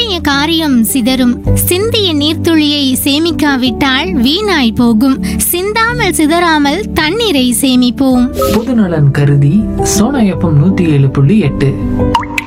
எண்ணிய காரியம் சிதறும். சிந்திய நீர்த்துளியை சேமிக்காவிட்டால் வீணாய் போகும். சிந்தாமல் சிதறாமல் தண்ணீரை சேமிப்போம். பொதுநலன் கருதி சோனா FM 107.8.